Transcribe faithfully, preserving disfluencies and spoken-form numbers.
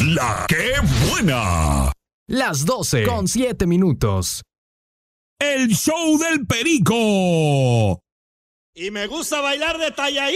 La que buena. Las doce con siete minutos. El show del Perico. Y me gusta bailar de talla.